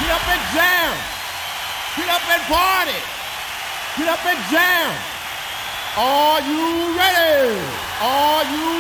Get up and jam. Get up and party. Get up and jam. Are you ready? Are you